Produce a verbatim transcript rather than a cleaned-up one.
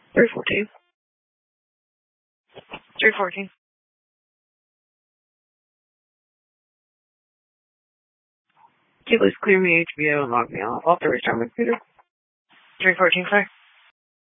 three fourteen. three fourteen. Please clear me H B O and log me off. I'll have to restart my computer. three fourteen, sorry.